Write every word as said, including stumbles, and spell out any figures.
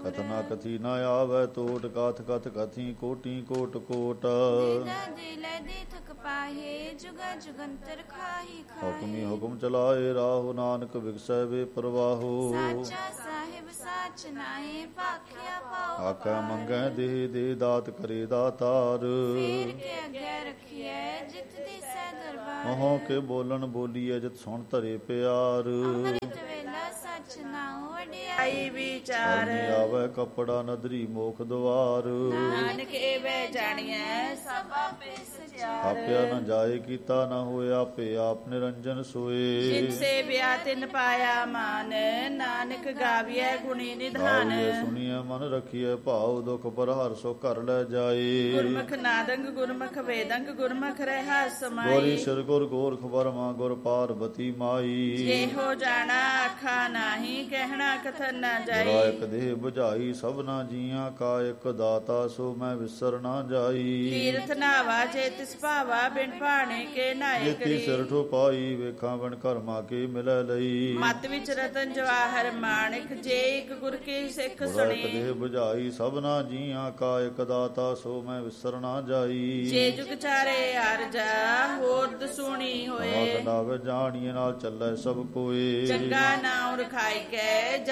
ਕਥਨਾ ਕਥੀ ਨ ਆਵੈ ਟੋਟ, ਕਥ ਕਥ ਕਥੀ ਕੋਟੀ ਕੋਟ ਕੋਟ। ਹੁਕਮੀ ਹੁਕਮ ਚਲਾਏ ਰਾਹੋ, ਨਾਨਕ ਵਿਗਸੈ ਵੇ ਪ੍ਰਵਾਹੋ। ਆਕਾ ਮੰਗੈ ਦੇ ਦੇ ਦਾਤ ਕਰੇ ਦਾਤਾਰ, ਮਹੋਂ ਕੇ ਬੋਲਣ ਬੋਲੀਐ ਜਿਤ ਸੁਣ ਧਰੇ ਪਿਆਰ। ਵਿਚਾਰ ਆਵੈ ਕਪੜਾ ਨਦਰੀ ਮੋਖ ਦੁਆਰ, ਨਾਨਕ ਏਵੈ ਜਾਣੀਐ ਸਭ ਆਪੇ ਸਚਿਆਰ। ਆਪਿਆ ਨ ਜਾਏ ਕੀਤਾ ਨ ਹੋਏ, ਆਪੇ ਆਪ ਨਿਰੰਜਨ ਸੋਏ। ਜਿਨ ਸੇਵਿਆ ਤਿਨ ਪਾਇਆ ਮਾਨ, ਨਾਨਕ ਗਾਵੀਐ ਗੁਣੀ ਨਿਧਾਨ। ਸੁਣੀਐ ਮਨ ਰਖੀਐ ਭਾਉ, ਦੁਖ ਪਰ ਹਰਿ ਸੋ ਘਰ ਲੈ ਜਾਏ। ਗੁਰਮੁਖ ਨਾਦੰਗ ਗੁਰਮੁਖ ਵੇਦੰਗ, ਗੁਰਮੁਖ ਰਹਿ ਸਮਾਈ। ਗੋਰੀ ਸਿਰ ਗੁਰ ਗੋਰਖ ਬਰਮਾ, ਗੁਰ ਪਾਰਬਤੀ ਮਾਈ। ਜਿਹੋ ਜਾਣਾ ਆਖਾ ਨਾਹੀ, ਕਹਿਣਾ ਕਥਨ ਨਾ ਜਾਈ। ਇੱਕ ਦੇਹ ਬੁਝਾਈ ਸਭਨਾ ਜੀਆਂ ਕਾ, ਇੱਕ ਦਾਤਾ ਸੋ ਮੈਂ ਵਿਸਰ ਨਾ ਜਾਈ। ਤੀਰਥ ਨਾਵਾ ਜੇ ਤਿਸ ਭਾਵਾ, ਬਿਨ ਭਾਣੇ ਕੇ ਨਾਏ ਕਰੀ। ਸਿਰ ਠੋ ਪਾਈ ਵੇਖਾਂ ਬਣ ਕਰਮਾ ਕੇ ਮਿਲੈ ਲਈ। ਮਤ ਵਿੱਚ ਰਤਨ ਜਵਾਹਰ ਮਾਣਿਕ, ਜੇ ਇੱਕ ਗੁਰ ਕੀ ਸਿੱਖ ਸੁਣੀ। ਇੱਕ ਦੇਹ ਬੁਝਾਈ ਸਭਨਾ ਜੀਆਂ ਕਾ, ਇੱਕ ਦਾਤਾ ਸੋ ਮੈਂ ਵਿਸਰ ਨਾ ਜਾਈ। ਜੇ ਜੁਗ ਚਾਰੇ ਅਰਜਾ, ਹੋਰ ਦਸੂਣੀ ਹੋਏ। ਨਾਗ ਜਾਣੀਏ ਨਾਲ ਚੱਲੈ ਸਭ ਕੋਏ। ਚੰਗਾ ਨਾਉ ਰਖਾਈ ਕੈ